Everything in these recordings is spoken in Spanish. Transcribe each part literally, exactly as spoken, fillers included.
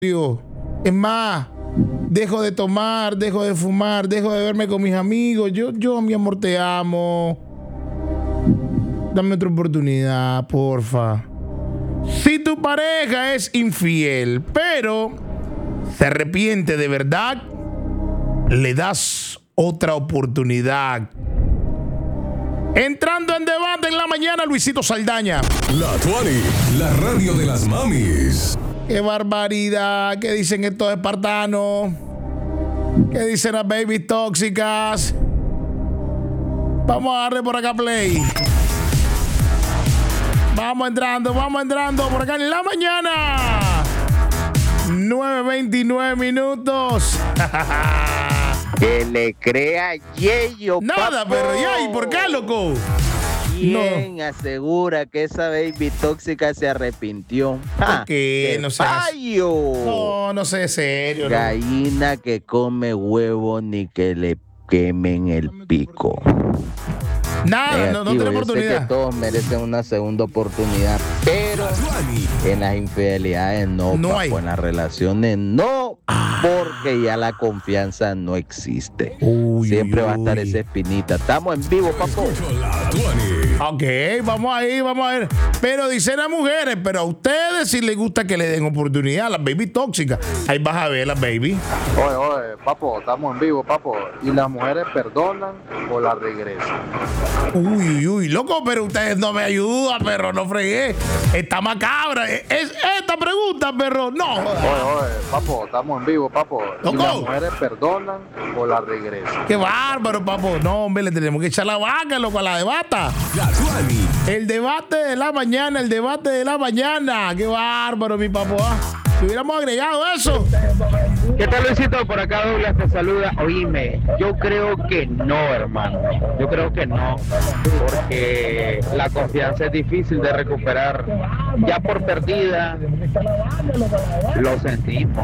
Es más, dejo de tomar, dejo de fumar, dejo de verme con mis amigos. Yo, yo, mi amor, te amo. Dame otra oportunidad, porfa. Si tu pareja es infiel, pero se arrepiente de verdad, le das otra oportunidad. Entrando en debate en la mañana, Luisito Saldaña. La Tuani, la radio de las mamis. ¡Qué barbaridad! ¿Qué dicen estos espartanos? ¿Qué dicen las babies tóxicas? Vamos a darle por acá play. Vamos entrando, vamos entrando por acá en la mañana. nueve veintinueve minutos. Que le crea Yeyo. Nada, papo. pero ya, ¿y por qué, loco? ¿Quién no asegura que esa baby tóxica se arrepintió? ¿Por qué? No seas... fallo. No, no sé, serio. Gallina no. que come huevo ni que le quemen el pico. Nada, no, no tiene oportunidad. Yo sé que todos merecen una segunda oportunidad, pero en las infidelidades no, no papo, hay. En las relaciones no, porque ya la confianza no existe. Uy, Siempre uy, va a estar uy. esa espinita. Estamos en vivo, papo. Ok, vamos ahí, vamos a ver. Pero dicen las mujeres, pero a ustedes sí les gusta que le den oportunidad a las baby tóxicas. Ahí vas a ver las baby. Oye, oye, papo, estamos en vivo, papo. ¿Y las mujeres perdonan o las regresan? Uy, uy, uy, loco, pero ustedes no me ayudan, perro, no fregué. Está macabra. Es esta pregunta, perro, no. Oye, oye, papo, estamos en vivo, papo. ¿Y Loco. las mujeres perdonan o las regresan? Qué bárbaro, papo. No, hombre, le tenemos que echar la vaca, loco, a la debata. La Tuani. El debate de la mañana, el debate de la mañana. Qué bárbaro, mi papo. ¿Ah? Si hubiéramos agregado eso. ¿Qué tal, Luisito? Por acá Douglas te saluda. Oíme, yo creo que no, hermano. Yo creo que no, porque la confianza es difícil de recuperar. Ya por perdida, lo sentimos.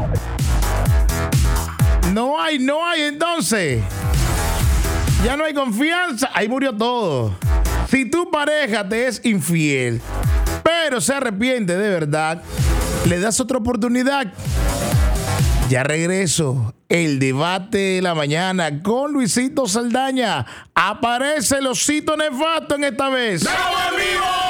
No hay, no hay entonces. Ya no hay confianza. Ahí murió todo. Si tu pareja te es infiel, pero se arrepiente de verdad, le das otra oportunidad. Ya regreso. El debate de la mañana con Luisito Saldaña. Aparece el osito nefasto en esta vez. ¡Bravo, amigo!